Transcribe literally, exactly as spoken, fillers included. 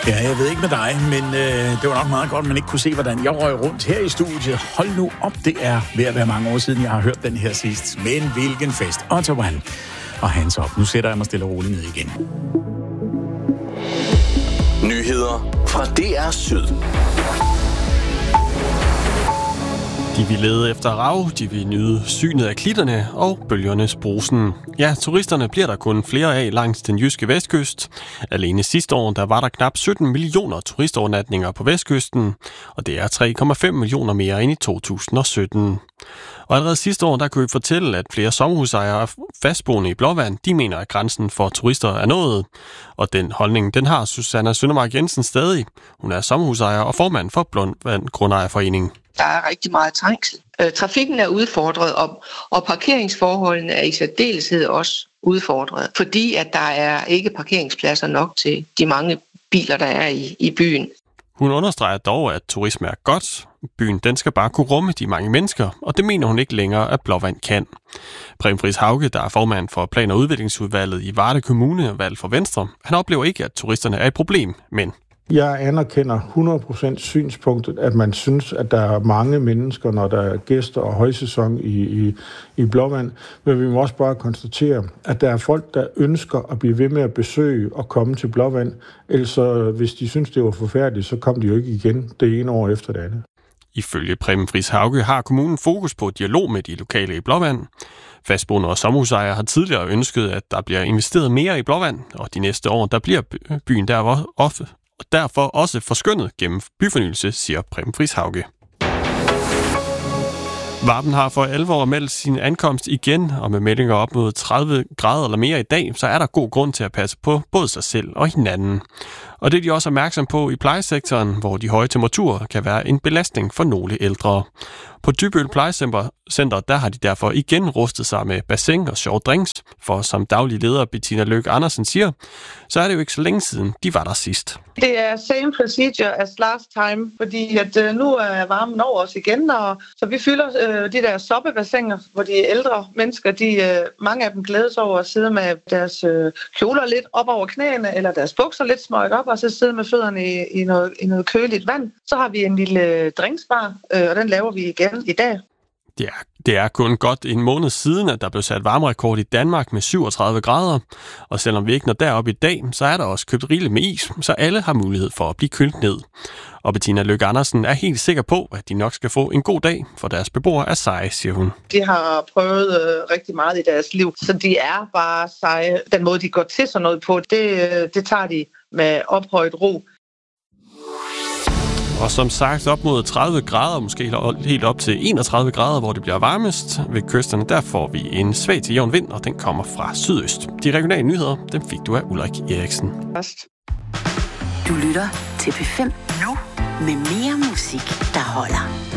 Ja, jeg ved ikke med dig, men øh, det var nok meget godt, man ikke kunne se, hvordan jeg røg rundt her i studiet. Hold nu op, det er ved at være mange år siden, jeg har hørt den her sidst. Men hvilken fest. Og til han og hans op. Nu sætter jeg mig stille og roligt ned igen. Nyheder fra D R Syd. De vil lede efter rav, de vil nyde synet af klitterne og bølgernes brusen. Ja, turisterne bliver der kun flere af langs den jyske vestkyst. Alene sidste år, der var der knap sytten millioner turistovernatninger på vestkysten, og det er tre komma fem millioner mere end i to tusind og sytten. Og allerede sidste år, der kunne vi fortælle, at flere sommerhusejere og fastboende i Blåvand, de mener, at grænsen for turister er nået. Og den holdning, den har Susanna Søndermark Jensen stadig. Hun er sommerhusejer og formand for Blåvand Grundejerforening. Der er rigtig meget trængsel. Øh, trafikken er udfordret, og, og parkeringsforholdene er i særdeleshed også udfordret, fordi at der er ikke parkeringspladser nok til de mange biler, der er i, i byen. Hun understreger dog, at turisme er godt. Byen den skal bare kunne rumme de mange mennesker, og det mener hun ikke længere, at Blåvand kan. Preben Friis Hauge, der er formand for Plan- og Udviklingsudvalget i Varde Kommune, valgt for Venstre, han oplever ikke, at turisterne er et problem, men... Jeg anerkender hundrede procent synspunktet, at man synes, at der er mange mennesker, når der er gæster og højsæson i, i, i Blåvand. Men vi må også bare konstatere, at der er folk, der ønsker at blive ved med at besøge og komme til Blåvand. Ellers så, hvis de synes, det var forfærdeligt, så kom de jo ikke igen det ene år efter det andet. Ifølge Preben Friis Hauge har kommunen fokus på dialog med de lokale i Blåvand. Fastboende og sommerhusejere har tidligere ønsket, at der bliver investeret mere i Blåvand, og de næste år, der bliver byen der ofte og derfor også forskønnet gennem byfornyelse, siger Preben Friis Hauge. Varmen har for alvor meldt sin ankomst igen, og med meldinger op mod tredive grader eller mere i dag, så er der god grund til at passe på både sig selv og hinanden. Og det er de også opmærksom på i plejesektoren, hvor de høje temperaturer kan være en belastning for nogle ældre. På Dybøl Plejecenter, der har de derfor igen rustet sig med bassin og sjove drinks, for som daglig leder Bettina Løkke Andersen siger, så er det jo ikke så længe siden, de var der sidst. Det er same procedure as last time, fordi at øh, nu er varmen over os igen, og så vi fylder øh, de der soppebassiner, hvor de ældre mennesker, de, øh, mange af dem glædes over at sidde med deres øh, kjoler lidt op over knæene, eller deres bukser lidt smøgt op, og så sidde med fødderne i, i, noget, i noget køligt vand. Så har vi en lille drinksbar, øh, og den laver vi igen i dag. Ja, det er kun godt en måned siden, at der blev sat varmerekord i Danmark med syvogtredive grader. Og selvom vi ikke når derop i dag, så er der også købt rigeligt med is, så alle har mulighed for at blive kølt ned. Og Bettina Løkke Andersen er helt sikker på, at de nok skal få en god dag, for deres beboere er seje, siger hun. De har prøvet øh, rigtig meget i deres liv, så de er bare seje. Den måde, de går til sådan noget på, det, det tager de med ophøjet ro. Og som sagt op mod tredive grader, måske helt op til enogtredive grader, hvor det bliver varmest. Ved kysterne, der får vi en svag til jævn vind, og den kommer fra sydøst. De regionale nyheder, dem fik du af Ulrik Eriksen. Du lytter til P fem nu med mere musik, der holder.